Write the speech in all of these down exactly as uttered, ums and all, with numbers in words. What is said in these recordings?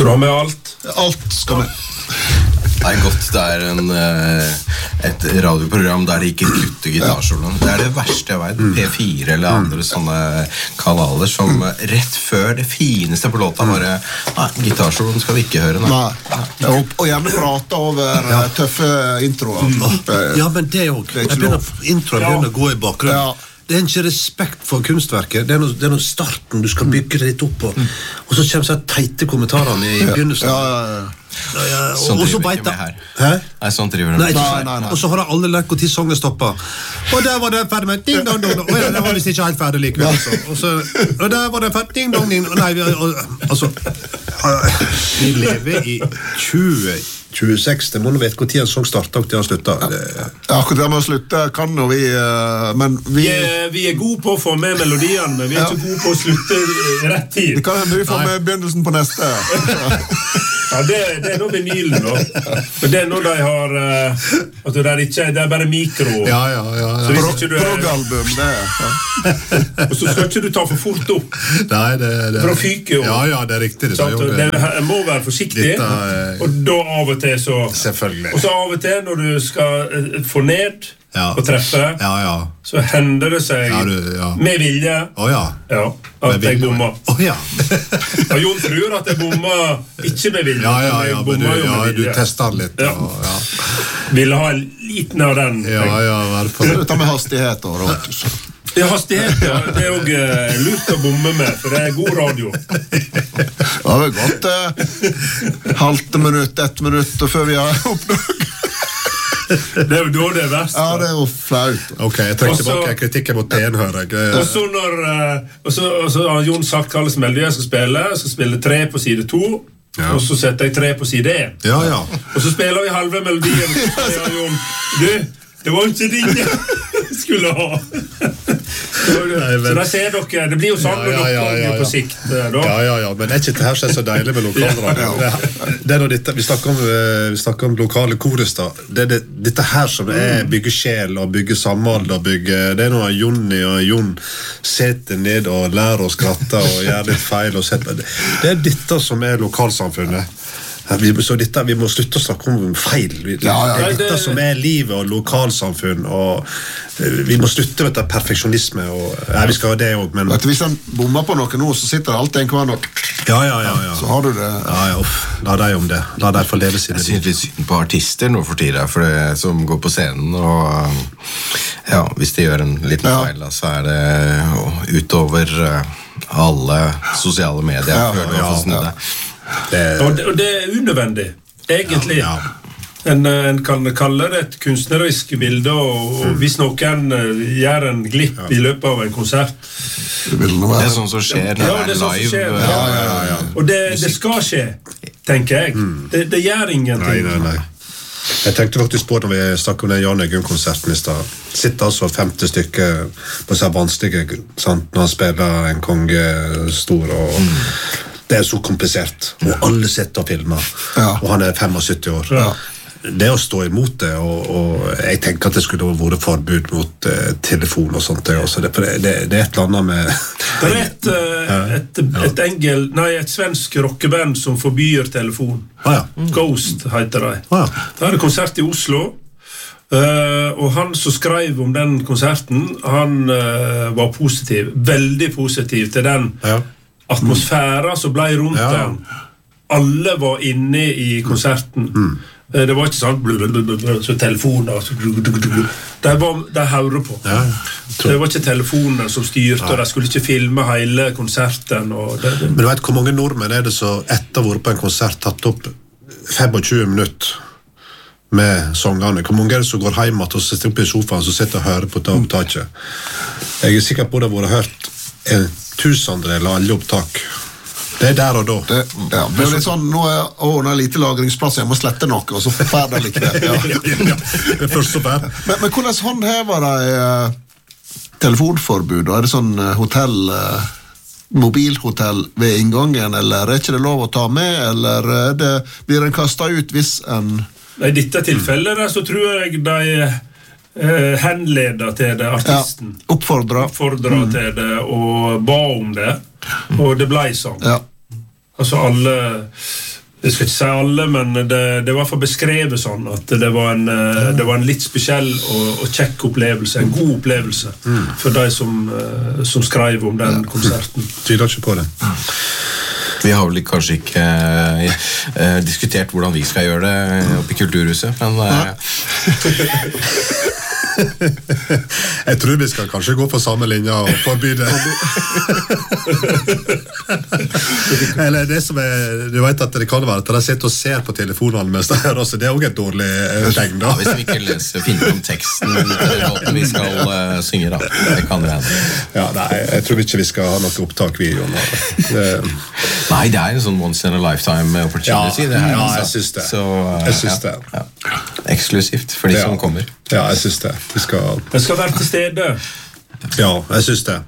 Skal du ha med alt? Alt skal med. Det er godt, det er en, et radioprogram der det ikke kutter gitarsoloen. Det er det verste jeg vet. P fire eller andre sånne kanaler som rett før det fineste på låta bare, nei, gitarsoloen skal vi ikke høre. Nei. Nei. Og, og gjerne prate over ja. tøffe introer. Ja, men det også. Jeg begynner, introen begynner å gå i bakgrunnen. Ja. Det er ikke respekt for kunstverket. Det er noe, det er noe starten du skal bygge det litt opp på. Og så kommer så teite kommentarene i begynnelsen. Ja, ja, ja. Ja, ja. Sånn driver vi ikke med her. Hæ? Nei, sånn driver vi nei, med. Nei, nei, nei. Og så har alle lært hvor tid sangen stopper. Og der var det ferdig med ding dong dong. Og ja, det var visst ikke helt ferdig likevel. Ja. Og, så, og der var det ferdig ding dong ding. Nei, vi, altså vi lever i tjue tjueseks, det må nå vite hvor tid en sang startet og til han sluttet. Ja, akkurat det med å slutte kan jo vi, men vi... Vi er, vi er gode på å få med melodiene, men vi er ja. ikke gode på å slutte i rett tid. Det kan hende vi får med begynnelsen på neste. Ja, det, det er noe vinylen nå. Men det er noe de har, at det er, ikke, det er bare mikro. Ja, ja, ja. ja. Pro, Prog-album, det er. Ja. Og så skal ikke du ta for fort opp. Nei, det... det for å fyke jo. Ja, ja, det er riktig. Det, det, det, det må være forsiktig, Dette, uh, og da av og til så... Selvfølgelig. Og så av og til når du skal uh, få ned ja. og treffe, ja, ja. så hender det seg ja, du, ja. med vilje oh, ja. Ja, at jeg bommer. Oh, ja. Og Jon tror at jeg bommer ikke med vilje. Ja, ja, ja, men du, ja, du tester den litt. Ja. Og, ja. Ville ha en liten av den. Ja, ja, hvertfall. Du tar med hastighet og råd. Ja, hastighet, ja. Det er jo uh, lurt å bomme med, for det er god radio. Ja, det er godt uh, halte minutt, ett minutt, og før vi har oppnådd. Det er jo da det er verst. Ja, det er jo flaut. Ok, jeg trekker tilbake kritikken mot P en, hører jeg. Og så når uh, og så, og så har Jon sagt hva slags melodi jeg skal spille. Jeg skal spille tre på side to. Ja. Og så setter jeg tre på side én. Ja, ja. Og så spiller vi halve melodien. Og så sier Jon, du, det var ikke din jeg skulle ha. Så, Nei, men... så da ser dere, det blir jo sånn ja, ja, ja, ja, ja. på sikt da. Ja, ja, ja, men er ikke det her så deilig med lokalradio? Ja, ja. Det er dette, vi snakker om, vi snakker om lokale koris da. Det er det, dette her som er bygge sjel og bygge samhold og bygge, det er noe Jonny og Jon setter ned og lærer å skratte og gjør litt feil og sette, det er dette som er lokalsamfunnet. Vi, så dette, vi må slutte å snakke om feil. Vi, ja, ja, det er dette som er livet og lokalsamfunn, og vi må slutte med dette perfeksjonisme. Og, ja, vi skal ha det også, men... Hvis han bommer på noe nå, så sitter det alltid en kvar nok. Ja, ja, ja, ja. Så har du det. Ja, ja, uff. La deg om det. La deg få leve sine. Jeg synes litt synd på artister nå for tida, for det som går på scenen, og ja, hvis de gjør en liten ja. feil, så er det utover alle sosiale medier. Ja, før du har fått snudd det. Det... Og, det, og det er unødvendig, egentlig. Ja, ja. En, en kan kalle det et kunstnerisk bilde, og, og hvis noen uh, gjør en glipp ja. i løpet av en konsert. Det er sånn som skjer når ja, det er sånn live. Skjer, ja, ja, ja, ja. Og det, det skal skje, tenker jeg. Mm. Det, det gjør ingenting. Nei, nei, nei. Jeg tenkte faktisk på når vi snakket om den Jan Eggum-konserten i sted. Sitter altså femti stykker på seg vanskelige, sant? Når han spiller en konge stor og... Mm. Det er så komplisert, og alle sitter og filmer, ja. og han er syttifem år. Ja. Det å stå imot det, og, og jeg tenker at det skulle vært forbud mot uh, telefon og sånt. Også. Det, det, det er et eller annet med... Det er et, uh, et, et, engel, nei, et svensk rockeband som forbyr telefon. Ah, ja. Ghost heter det. Ah, ja. Det er en konsert i Oslo, uh, og han som skrev om den konserten, han uh, var positiv, veldig positiv til den ja. atmosfæren som ble rundt ja. den. Alle var inne i konserten. Mm. Det var ikke sånn blablabla, så telefoner så, de, var, de hører på. Ja, det var ikke telefonen som styrte, ja. og de skulle ikke filme hele konserten. Og det, det. Men du vet hvor mange nordmenn er det som etter å ha vært på en konsert tatt opp tjuefem minutter med sangene? Hvor mange er det som går hjem og sitter oppe i sofaen og sitter og hører på det opptaket? Jeg er sikker på at det har vært hørt en tusendel av alle opptak. Det er der og da. Det, ja, det er litt sånn, nå er å, nå er lite lagringsplass, jeg må slette noe, og så fær det likevel. Ja. ja, ja, ja. Det er først så fær. Men, men hvordan håndhever de uh, telefonforbud? Er det sånn uh, hotell, uh, mobilhotell ved inngangen, eller er ikke det lov å ta med, eller uh, det, blir den kastet ut hvis en... I dette tilfellet så tror jeg de... Uh, henleder til det, artisten ja, oppfordra, oppfordra mm. til det og ba om det, og det ble sånn. Ja. Altså alle jeg skal ikke si alle, men det, det var for beskrevet sånn at det var en, det var en litt spesiell og, og kjekk opplevelse, en god opplevelse mm. for de som, som skrev om den konserten. Tviler ikke på det. Vi har vel kanskje ikke eh, diskutert hvordan vi skal gjøre det oppe i Kulturhuset, men eh, jeg tror vi skal kanskje gå på samme linje og forby det. Eller det som er, du vet at det kan være at de sitter og ser på telefonene mens de hører oss, det er også et dårlig tegn da. Ja, hvis vi ikke leser og finner om teksten til låten vi skal uh, synge da, det kan det hende. Ja, nei, jeg tror ikke vi skal ha noe opptak-videoen. Nei, det er en sånn once in a lifetime opportunity. Ja, det her, ja altså. jeg synes det. Så, uh, jeg synes ja, det. Ja. Eksklusivt for de ja. som kommer. Ja, jeg synes det. Vi skal... Jeg skal være til stede. Ja, jeg synes det.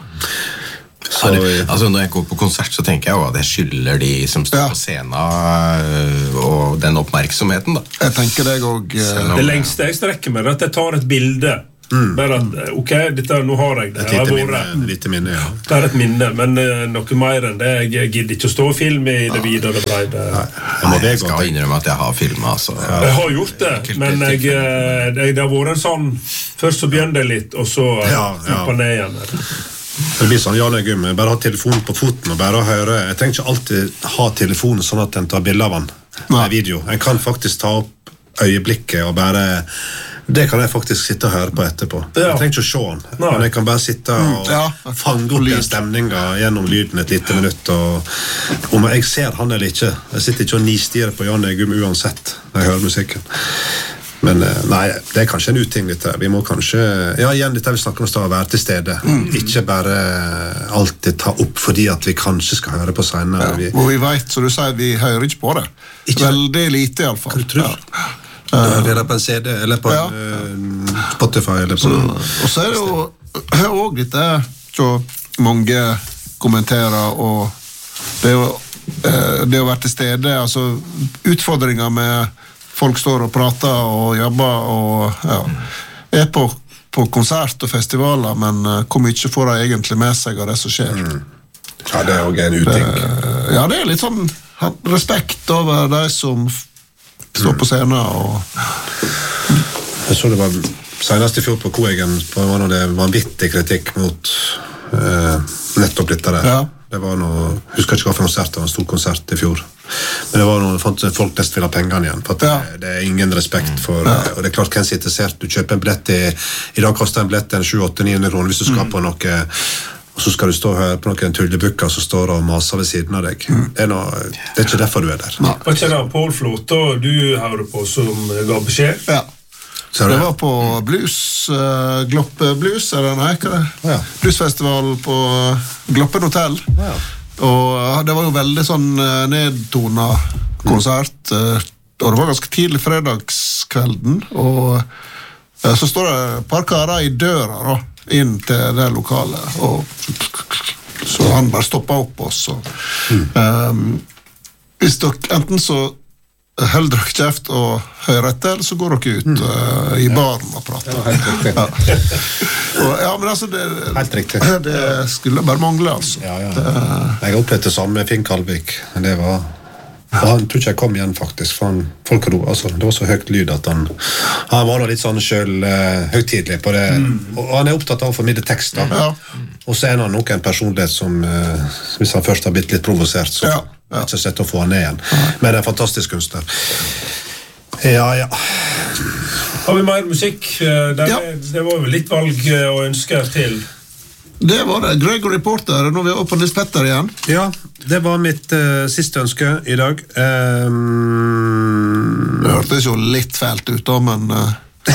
Så, altså, når jeg går på konsert, så tenker jeg jo at jeg skylder de som står ja. på scenen og den oppmerksomheten, da. Jeg tenker deg også... Uh... Det lengste jeg strekker med er at jeg tar et bilde. Mm. Bare at, ok, dette, nå har jeg det. Et lite minne, lite minne, ja. Det er et minne, men uh, noe mer enn det. Jeg gidder ikke å stå og filme i det videre breide. Nei, jeg, må Nei, jeg skal innrømme at jeg har filmet, altså. Ja. Jeg har gjort det, men jeg, det, det har vært en sånn, først så begynner det litt, og så uh, ja, ja. ned igjen. Det blir sånn, Jan Egum, bare ha telefonen på foten og bare høre. Jeg trenger ikke alltid ha telefonen sånn at den tar bilder av den med video. Jeg kan faktisk ta opp øyeblikket og bare... Det kan jeg faktisk sitte og høre på etterpå. Ja. Jeg trenger ikke å se den, Nei. men jeg kan bare sitte og ja. fange opp den stemningen gjennom lyden et lite minutt. Og, om jeg ser han eller ikke, jeg sitter ikke og nistirer på Jan Egum uansett når jeg hører musikken. Men nei, det er kanskje en uting dette. Vi må kanskje, ja igjen dette vi snakker om å være til stede. Mm. Ikke bare alltid ta opp fordi at vi kanskje skal høre på senere. Ja. Og vi vet, så du sier, vi hører ikke på det. Ikke Veldig lite i alle fall. Kultur. Ja. Uh, eller på en C D, eller på ja. uh, Spotify, eller på... Så, og så er det jo, jeg også dette, så mange kommenterer, og det er jo, uh, det å være til stede, altså utfordringer med folk står og prater og jobber, og ja, er på, på konsert og festivaler, men uh, hvor mye får de egentlig med seg av det som skjer? Mm. Ja, det er jo en uting. Uh, ja, det er litt sånn respekt over de som stå på scenen og... Jeg så det var senest i fjor på Koegen, det var noe det vanvittig kritikk mot eh, nettopp dette der. Ja. Det var noe, jeg husker ikke hva for konsert, det var en stor konsert i fjor. Men det var noe, fant folk nesten vil ha pengene igjen, for at ja. det, det er ingen respekt for, ja. og det er klart hvem som er interessert, du kjøper en billett i, i dag koster en billett en sju åtte ni hundre kroner hvis du skal mm. på noe, og så skal du stå og høre på noen tullebukker som står og maser ved siden av deg. Mm. Det, er noe, det er ikke derfor du er der. Var ikke det Paul Flåte du hører på som ga beskjed? Ja. Så det var på blues, uh, Gloppe Blues, er det en heker det? Ja. Bluesfestival på Gloppen Hotel. Ja. Og uh, det var jo veldig sånn uh, nedtona konsert, uh, og det var ganske tidlig fredagskvelden, og uh, så står det et par karer i døra da, inn til det lokalet, og så han bare stoppet opp oss. Og, mm. um, hvis dere enten så holder dere kjeft og hører etter, eller så går dere ut mm. uh, i baren og prater. Ja, helt riktig. Ja. Og, ja, men altså, det, helt riktig. Det skulle bare mangle, altså. Ja, ja. Det, jeg opplevde det samme med Finn Kalvik. Det var... Og han tror ikke jeg kom igjen faktisk, for han, folk, altså, det var så høyt lyd at han, han var da litt sånn selv uh, høytidlig på det, mm. og han er opptatt av å formidle tekst da. Ja. Og så er han nok en personlighet som, uh, hvis han først har blitt litt provosert, så ja. Ja. er det ikke sett å få han ned igjen. Ja. Men det er en fantastisk kunstner. Ja, ja. Har vi mer musikk? Det, ja. det var vel litt valg og ønsker til. Det var det. Gregory Porter, nå er vi oppe på Nils Petter igjen. Ja, det var mitt uh, siste ønske i dag. Um... Det hørtes jo litt fælt ut da, men... Uh...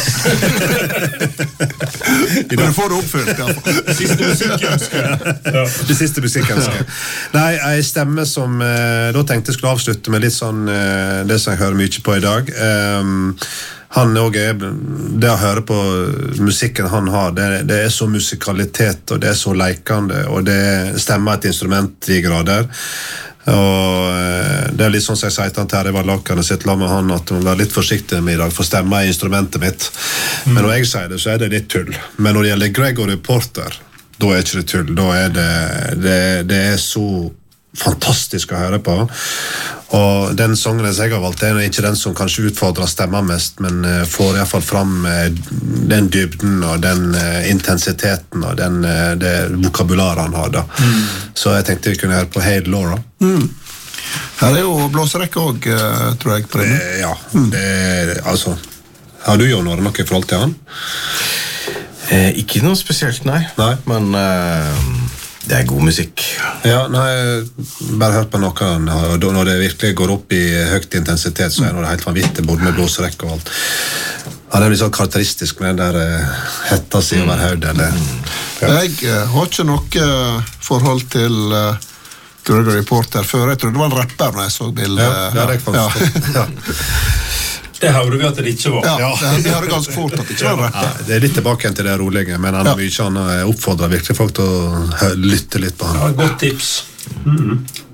men du får det oppfylt, ja. Det siste musikkønske. Ja. Det siste musikkønske. Nei, en stemme som uh, da tenkte jeg skulle avslutte med litt sånn uh, det som jeg hører mye på i dag. Um, han også er, det å høre på musikken han har, det, det er så musikalitet, og det er så leikende, og det stemmer et instrument i grader. Og det er litt sånn som jeg sier til han Terje Vallakan sitt la med han, at hun var litt forsiktig med i dag, for stemme i instrumentet mitt. Mm. Men når jeg sier det, så er det litt tull. Men når det gjelder Gregory Porter, da er ikke det tull. Da er det, det, det er så fantastisk å høre på. Og den sangen jeg har valgt, det er ikke den som kanskje utfordrer stemmer mest, men uh, får i hvert fall fram uh, den dybden og den uh, intensiteten og den, uh, det vokabularet han har da. Mm. Så jeg tenkte vi kunne høre på Hey Laura. Mm. Her er jo blåserekke også, uh, tror jeg, på det. Uh, ja, mm. det er, altså, har du jo noe, noe i forhold til han? Eh, ikke noe spesielt, nei. Nei. Men uh, det er god musikk. Ja, nei, bare hørt på noe, og når det virkelig går opp i høyt intensitet, så er det helt vanvittig, både med blåserekk og alt. Ja, det er litt sånn karakteristisk med den der uh, hetta si over høyde, eller... Ja. Jeg uh, har ikke noe forhold til uh, Gregory Porter før. Jeg trodde det var en rapper når jeg så bildet. Ja, det er det faktisk. Ja. Det hører vi at det ikke var. Ja, det, vi hører ganske fort at det ikke var rapper. Ja, det er litt tilbake til det rolige, men han har ja. mye, han oppfordrer virkelig folk til å lytte litt på han. Ja, godt tips. Mm.